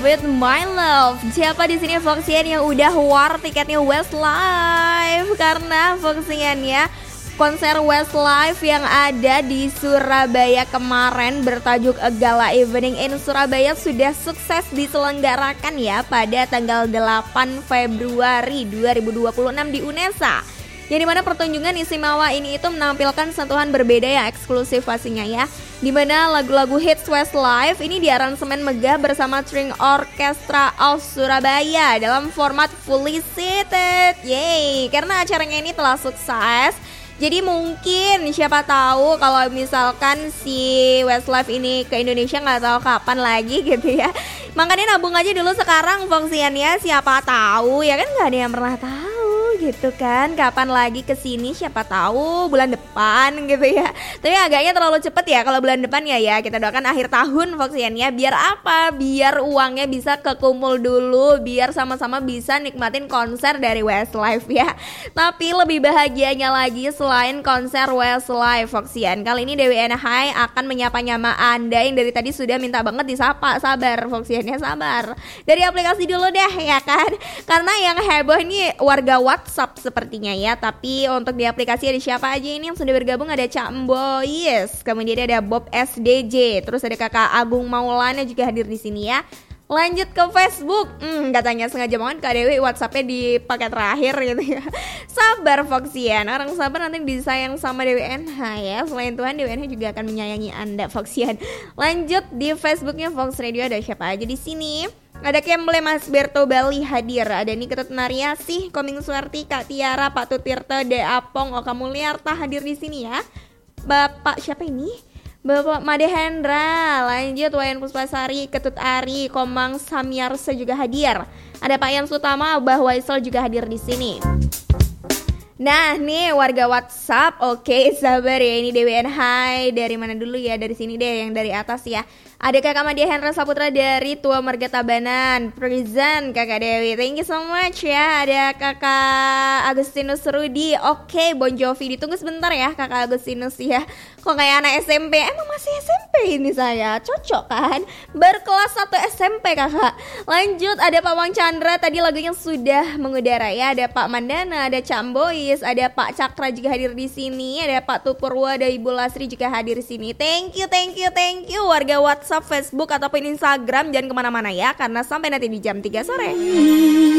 with My Love. Siapa di sini Foxian yang udah war tiketnya Westlife? Karena Foxiannya konser Westlife yang ada di Surabaya kemarin bertajuk A Gala Evening in Surabaya sudah sukses diselenggarakan ya pada tanggal 8 Februari 2026 di UNESA. Yang dimana pertunjukan istimewa ini itu menampilkan sentuhan berbeda yang eksklusif pastinya ya. Dimana lagu-lagu hits Westlife ini diaransemen megah bersama String Orchestra of Surabaya dalam format fully seated. Yeay, karena acaranya ini telah sukses. Jadi mungkin siapa tahu kalau misalkan si Westlife ini ke Indonesia nggak tahu kapan lagi gitu ya. Makanya nabung aja dulu sekarang Foxiannya, siapa tahu ya kan, nggak ada yang pernah tahu gitu kan kapan lagi kesini, siapa tahu bulan depan gitu ya. Tapi agaknya terlalu cepet ya kalau bulan depan ya. Kita doakan akhir tahun Foxiannya, biar apa? Biar uangnya bisa kekumpul dulu, biar sama-sama bisa nikmatin konser dari Westlife ya. Tapi lebih bahagianya lagi selain konser Westlife Foxian, kali ini DWN High akan menyapa-nyapa Anda yang dari tadi sudah minta banget disapa. Sabar Foxiannya, sabar. Dari aplikasi dulu deh ya kan. Karena yang heboh ini warga WhatsApp sepertinya ya. Tapi untuk di aplikasi ada siapa aja ini yang sudah bergabung? Ada Cak Mboyes, kemudian ada Bob SDJ, terus ada Kakak Agung Maulana juga hadir di sini ya. Lanjut ke Facebook, katanya sengaja banget Kak Dewi WhatsAppnya di paket terakhir gitu ya. Sabar Foxian, orang sabar nanti disayang sama DWNH ya. Selain Tuhan, DWNH juga akan menyayangi Anda Foxian. Lanjut di Facebooknya Fox Radio, ada siapa aja di sini? Ada Kemble Mas Berto Bali hadir, ada Niketut Nariasih, Koming Suarti, Kak Tiara, Pak Tutirta, De Apong, Oka Mulyarta hadir di sini ya. Bapak siapa ini? Bapak Made Hendra, lanjut Wayan Puspasari, Ketut Ari, Komang Samyarsa juga hadir. Ada Pak Yan Sutama, Abah Waisal juga hadir di sini. Nah nih warga WhatsApp, oke sabar ya, ini DWN High. Dari mana dulu ya? Dari sini deh, yang dari atas ya. Ada Kakak Madia Hendra Saputra dari Tua Marga Tabanan, present Kakak Dewi, thank you so much ya. Ada Kakak Agustinus Rudi, oke Bon Jovi, ditunggu sebentar ya Kakak Agustinus ya. Kok kayak anak SMP, emang masih SMP ini saya, cocok kan? Berkelas 1 SMP Kakak. Lanjut ada Pak Wang Chandra, tadi lagunya sudah mengudara ya. Ada Pak Mandana, ada Cak Boys, ada Pak Cakra juga hadir di sini, ada Pak Tupurwa, ada Ibu Lasri juga hadir di sini. Thank you warga WhatsApp, Facebook ataupun Instagram, jangan kemana-mana ya, karena sampai nanti di jam 3 sore.